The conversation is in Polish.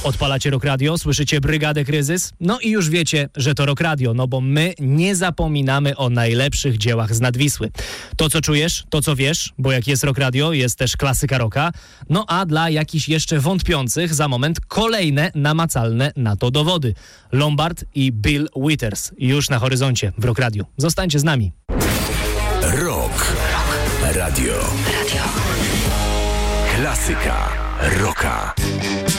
Odpalacie Rock Radio, słyszycie Brygadę Kryzys? No i już wiecie, że to Rock Radio, no bo my nie zapominamy o najlepszych dziełach z Nadwisły. To, co czujesz, to, co wiesz, bo jak jest Rock Radio, jest też klasyka rocka. No a dla jakichś jeszcze wątpiących za moment kolejne namacalne na to dowody. Lombard i Bill Withers już na horyzoncie w Rock Radio. Zostańcie z nami. Rock Radio. Klasyka rocka.